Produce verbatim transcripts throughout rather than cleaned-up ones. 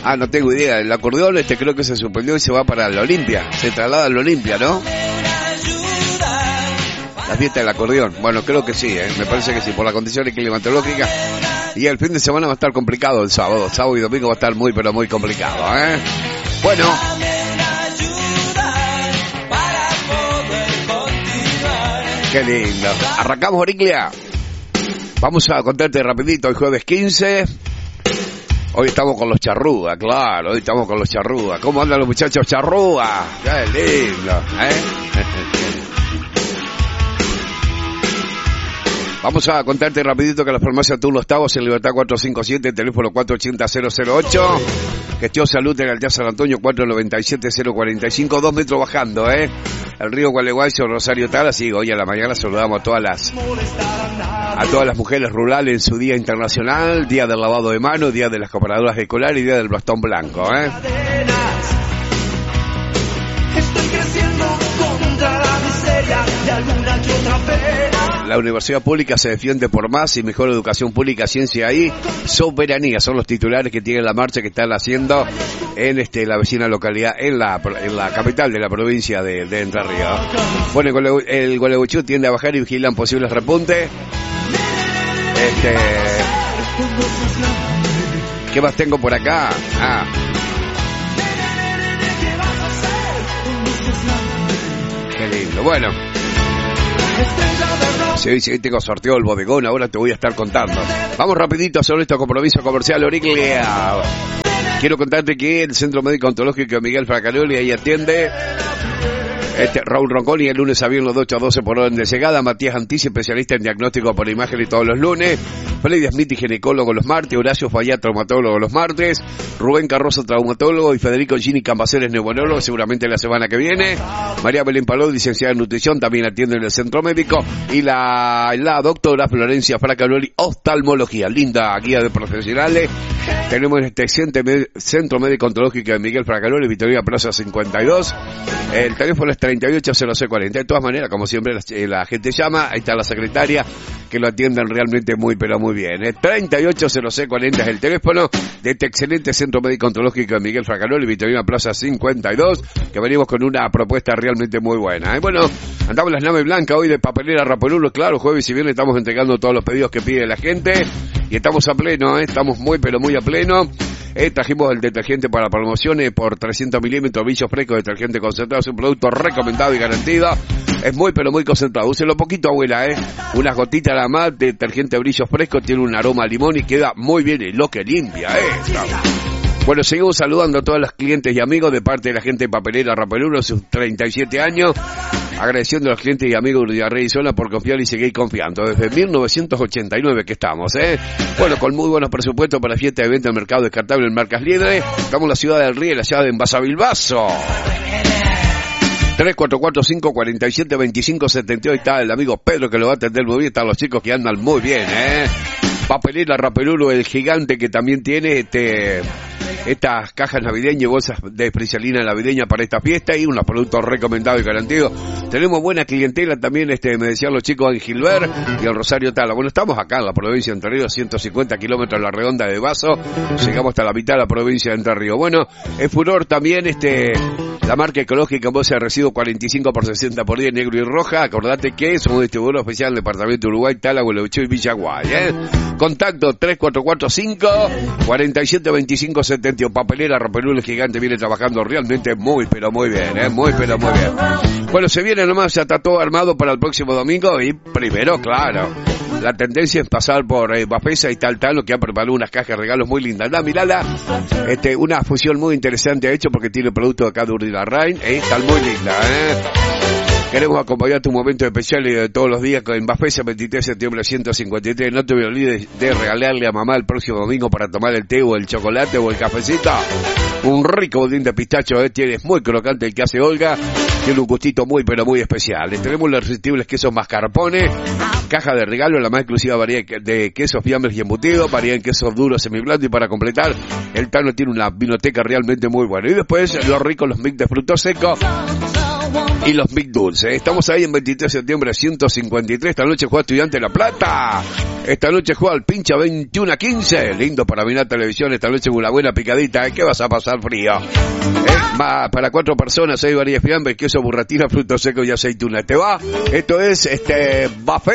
Ah, no tengo idea. El acordeón este creo que se suspendió y se va para la Olimpia. Se traslada a la Olimpia, ¿no? La fiesta del acordeón. Bueno, creo que sí, ¿eh? Me parece que sí, por las condiciones climatológicas. Y el fin de semana va a estar complicado el sábado. Sábado y domingo va a estar muy, pero muy complicado, ¿eh? Bueno. Qué lindo. Arrancamos, Oriclia. Vamos a contarte rapidito. Hoy jueves quince. Hoy estamos con los charrúas, claro. Hoy estamos con los charrúas. ¿Cómo andan los muchachos charrúas? Qué lindo, ¿eh? Vamos a contarte rapidito que la farmacia Tulo Estavos en Libertad cuatrocientos cincuenta y siete, teléfono cuatro ochenta cero cero ocho. Gestión Salud en Altea San Antonio cuatro noventa y siete cero cuarenta y cinco, dos metros bajando, ¿eh? El río Gualeguaychú, Rosario Tala, sí, hoy a la mañana saludamos a todas las a todas las mujeres rurales en su Día Internacional, Día del Lavado de Manos, Día de las Cooperadoras Escolares y Día del Bastón Blanco, ¿eh? Estoy creciendo contra la miseria de alguna que otra pena. La universidad pública se defiende por más y mejor educación pública, ciencia y soberanía. Son los titulares que tiene la marcha que están haciendo en este la vecina localidad, en la en la capital de la provincia de, de Entre Ríos. Bueno, el Gualeguaychú tiende a bajar y vigilan posibles repuntes. Este, ¿qué más tengo por acá? Ah. Qué lindo. Bueno. Sí, sí, tengo sorteo el bodegón, ahora te voy a estar contando. Vamos rapidito sobre este compromiso comercial, Oriclia. Quiero contarte que el Centro Médico Ontológico de Miguel Fracaroli ahí atiende este Raúl Ronconi el lunes a viernes de ocho a doce por orden de llegada. Matías Antici, especialista en diagnóstico por imagen y todos los lunes. Freddy Smith, ginecólogo los martes. Horacio Fayat, traumatólogo los martes. Rubén Carroza, traumatólogo. Y Federico Gini Cambaceres, neumonólogo, seguramente la semana que viene. María Belén Paló, licenciada en nutrición, también atiende en el centro médico. Y la, la doctora Florencia Fracaroli, oftalmología. Linda guía de profesionales. Tenemos este Centro Médico Ontológico de Miguel Fracaroli, Victoria Plaza cincuenta y dos. El teléfono es treinta y ocho cero seis cuarenta. De todas maneras, como siempre, la, la gente llama. Ahí está la secretaria, que lo atienden realmente muy, pero muy bien. ¿eh? treinta y ocho cero seis cuarenta es el teléfono de este excelente Centro Médico Ontológico de Miguel Fracaroli, Victorina Plaza cincuenta y dos, que venimos con una propuesta realmente muy buena. ¿eh? Bueno, andamos en las naves blancas hoy de Papelera Rapelulo. Claro, jueves y viernes estamos entregando todos los pedidos que pide la gente. Y estamos a pleno, ¿eh? Estamos muy, pero muy a pleno. Eh, trajimos el detergente para promociones por trescientos milímetros, brillo fresco, detergente concentrado. Es un producto recomendado y garantido. Es muy, pero muy concentrado. Úselo poquito, abuela, ¿eh? Unas gotitas nada más, detergente brillo fresco, tiene un aroma a limón y queda muy bien. Y lo que limpia, ¿eh? Bueno, seguimos saludando a todos los clientes y amigos de parte de la gente de Papelera Rapelulo, sus treinta y siete años. Agradeciendo a los clientes y amigos de Villarreal y Zona por confiar y seguir confiando. Desde mil novecientos ochenta y nueve que estamos, ¿eh? Bueno, con muy buenos presupuestos para fiesta de venta del mercado descartable en marcas líderes. Estamos en la ciudad del Río, la ciudad de Envasabilbaso. tres cuatro cuatro cinco cuatro siete dos cinco siete ocho. Está el amigo Pedro que lo va a atender muy bien. Están los chicos que andan muy bien, ¿eh? Papelera Rapelulo, el gigante que también tiene este... estas cajas navideñas y bolsas de frisalina navideña para esta fiesta y unos productos recomendados y garantidos. Tenemos buena clientela también, este me decían los chicos en Gilbert y en Rosario Tala. Bueno, estamos acá en la provincia de Entre Ríos, ciento cincuenta kilómetros en la redonda de Vaso. Llegamos hasta la mitad de la provincia de Entre Ríos. Bueno, es furor también este la marca ecológica en bolsa de residuos cuarenta y cinco por sesenta por día, negro y roja. Acordate que somos distribuidor oficial del departamento de Uruguay, Tala, Gualeguaychú y Villaguay, ¿eh? Contacto tres cuatro cuatro cinco cuatro siete dos cinco siete ocho. Papelera Rapelulo, el gigante viene trabajando realmente muy, pero muy bien, ¿eh? Muy, pero muy bien. Bueno, se viene nomás, ya está todo armado para el próximo domingo y primero, claro, la tendencia es pasar por eh, Bafesa y tal, tal, lo que ha preparado unas cajas de regalos muy lindas. Anda, mirala, este, una fusión muy interesante ha hecho porque tiene productos acá de Urdinarrain, ¿eh? Está muy linda, ¿eh? Queremos acompañarte un momento especial y de todos los días con Bafesa, veintitrés de septiembre ciento cincuenta y tres. No te olvides de regalarle a mamá el próximo domingo para tomar el té o el chocolate o el cafecito un rico budín de pistacho, ¿eh? Tiene, es muy crocante el que hace Olga, tiene un gustito muy pero muy especial. Les tenemos los irresistibles quesos mascarpone, caja de regalo, la más exclusiva variedad de quesos, fiambres y embutidos, variedad en quesos duros, semiblandos, y para completar, el Tano tiene una vinoteca realmente muy buena. Y después los ricos, los mix de frutos secos, y los Big Dulce. Estamos ahí en veintitrés de septiembre ciento cincuenta y tres. Esta noche juega Estudiante de La Plata. Esta noche juega el Pincha veintiuno a quince. Lindo para mirar televisión. Esta noche una buena picadita. ¿eh? ¿Qué vas a pasar frío? ¿Eh? Va para cuatro personas. Hay varias fiambres, queso, burratina, frutos secos y aceituna. ¿Te va? Esto es este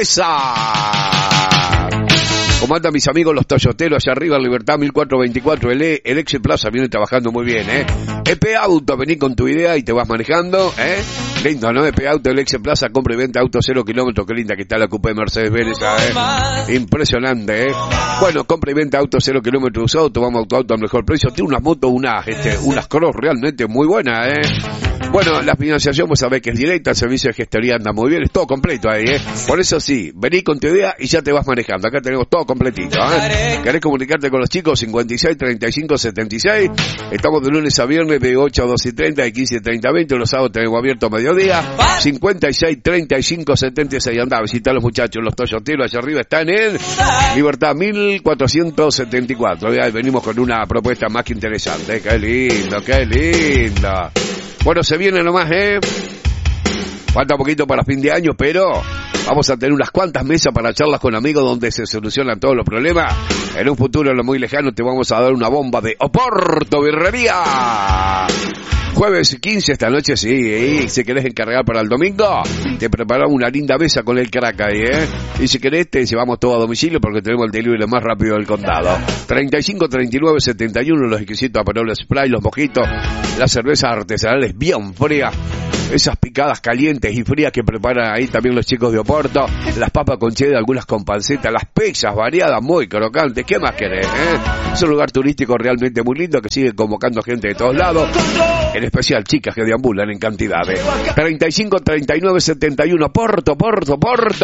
Bafesa. ¿Cómo andan mis amigos los toyoteros allá arriba en Libertad mil cuatrocientos veinticuatro? El, el Ex Plaza viene trabajando muy bien, ¿eh? E P Auto, vení con tu idea y te vas manejando, ¿eh? Lindo, ¿no? E P Auto, el Ex Plaza, compra y venta auto cero kilómetros. Qué linda que está la Coupé Mercedes-Benz, ¿eh? Impresionante, ¿eh? Bueno, compra y venta auto cero kilómetros usado, tomamos auto auto al mejor precio. Tiene unas motos, unas, este, unas Cross realmente muy buenas, ¿eh? Bueno, la financiación, vos sabés que es directa, el servicio de gestoría anda muy bien, es todo completo ahí, ¿eh? Por eso sí, vení con tu idea y ya te vas manejando. Acá tenemos todo completito, ¿eh? ¿Querés comunicarte con los chicos? cincuenta y seis, treinta y cinco, setenta y seis. Estamos de lunes a viernes de ocho a dos y treinta y quince, treinta, veinte. Los sábados tenemos abierto a mediodía. cincuenta y seis, treinta y cinco, setenta y seis. Andá a visitar a los muchachos, los toyoteros allá arriba están en Libertad mil cuatrocientos setenta y cuatro. Y ahí venimos con una propuesta más que interesante, ¿eh? Qué lindo, qué lindo. Bueno, se viene nomás, ¿eh? Falta un poquito para fin de año, pero vamos a tener unas cuantas mesas para charlas con amigos donde se solucionan todos los problemas. En un futuro no muy lejano te vamos a dar una bomba de Oporto Birrería. Jueves quince esta noche, sí, ¿eh? Si querés encargar para el domingo, te preparamos una linda mesa con el crack ahí, ¿eh? Y si querés te llevamos todo a domicilio porque tenemos el delivery más rápido del condado. treinta y cinco, treinta y nueve, setenta y uno, los exquisitos aperoles spray, los mojitos, las cervezas artesanales bien frías, esas picadas calientes y frías que preparan ahí también los chicos de Oporto, las papas con cheddar, algunas con panceta, las pizzas variadas, muy crocantes. ¿Qué más querés, eh? Es un lugar turístico realmente muy lindo que sigue convocando gente de todos lados, en especial chicas que deambulan en cantidades. treinta y cinco, treinta y nueve, setenta y uno, Porto, Porto, Porto.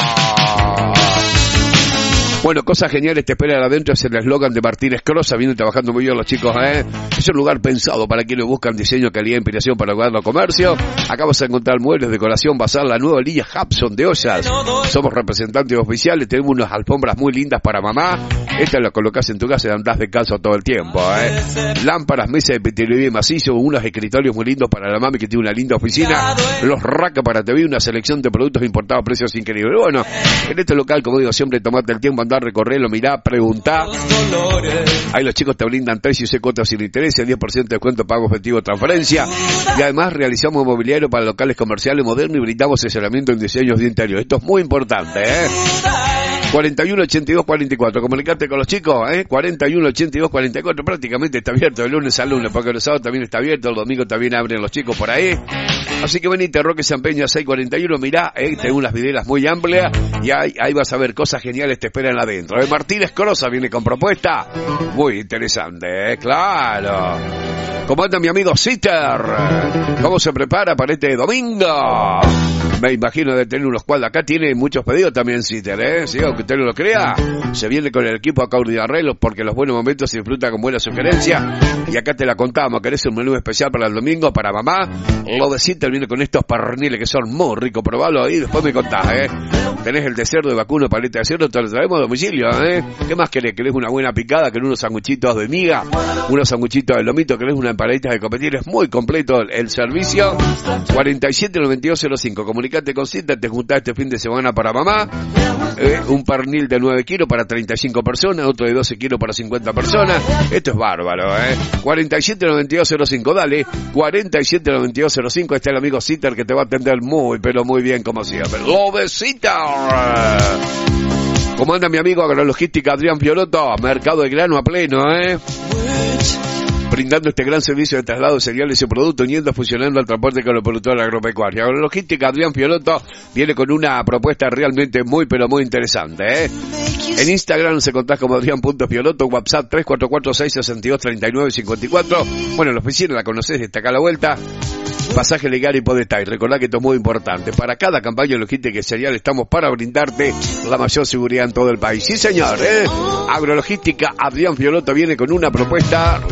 Bueno, cosas geniales te esperan adentro, es el eslogan de Martínez Crosa, vienen trabajando muy bien los chicos, ¿eh? Es un lugar pensado para quienes buscan diseño, calidad e inspiración para el hogar o comercio. Acá vas a encontrar muebles, decoración, bazar, la nueva línea Hudson de ollas. Somos representantes oficiales, tenemos unas alfombras muy lindas para mamá. Esta la colocás en tu casa y andás de calzo todo el tiempo, ¿eh? Lámparas, mesas de petelería macizo, unos escritorios muy lindos para la mami que tiene una linda oficina. Los racas para T V, una selección de productos importados a precios increíbles. Bueno, en este local, como digo siempre, tomate el tiempo, andar, recorrerlo, mirá, preguntá. Ahí los chicos te brindan tres y seis cuotas sin interés, diez por ciento de descuento, pago efectivo, transferencia. Y además realizamos mobiliario para locales comerciales modernos y brindamos asesoramiento en diseños de interior. Esto es muy importante, ¿eh? cuarenta y uno, ochenta y dos, cuarenta y cuatro. Comunicate con los chicos, ¿eh? cuarenta y uno, ochenta y dos, cuarenta y cuatro. Prácticamente está abierto de lunes a lunes, porque los sábados también está abierto, el domingo también abren los chicos por ahí. Así que venite, Roque San Peña seiscientos cuarenta y uno, mirá, ¿eh? Tengo unas videras muy amplias y ahí, ahí vas a ver cosas geniales, te esperan adentro. ¿eh? Martínez Crosa viene con propuesta muy interesante, ¿eh? Claro. ¿Cómo anda mi amigo Sitter? ¿Cómo se prepara para este domingo? Me imagino de tener unos cuadros. Acá tiene muchos pedidos también Sitter, ¿eh? Sí, aunque usted no lo crea. Se viene con el equipo acá de arreglos porque los buenos momentos se disfrutan con buena sugerencia. Y acá te la contamos. ¿Querés un menú especial para el domingo, para mamá? Lo de Sitter viene con estos perniles que son muy ricos. Probalo ahí, después me contás, ¿eh? Tenés el de cerdo, de vacuno, paleta de cerdo, te lo traemos a domicilio, ¿eh? ¿Qué más querés? ¿Querés una buena picada? ¿Querés unos sanguchitos de miga? ¿Unos sanguchitos de lomito? ¿Querés una empanadita de competir? Es muy completo el, el servicio. cuarenta y siete, noventa y dos, cero cinco. Comunicate con Sitter, te juntás este fin de semana para mamá. Eh, un pernil de nueve kilos para treinta y cinco personas, otro de doce kilos para cincuenta personas. Esto es bárbaro, ¿eh? cuarenta y siete, noventa y dos, cero cinco. Dale, cuarenta y siete, noventa y dos, cero cinco. Está el amigo Sitter que te va a atender muy, pero muy bien como siempre. Lo de Sitter. ¿Cómo anda mi amigo Agrologística Adrián Fiorotto? Mercado de grano a pleno, ¿eh? Brindando este gran servicio de traslado de cereales y productos, uniendo, fusionando al transporte con los productores agropecuarios. Agrologística Adrián Fiorotto viene con una propuesta realmente muy, pero muy interesante, ¿eh? En Instagram se contás como Adrián.Fiorotto, WhatsApp tres cuatro cuatro, seis seis dos, tres nueve cinco cuatro. Bueno, la oficina la conocés, está acá a la vuelta. Pasaje legal y Podestay. Recordá que esto es muy importante. Para cada campaña de logística y cereal estamos para brindarte la mayor seguridad en todo el país. Sí, señor, ¿eh? Agrologística Adrián Fiorotto viene con una propuesta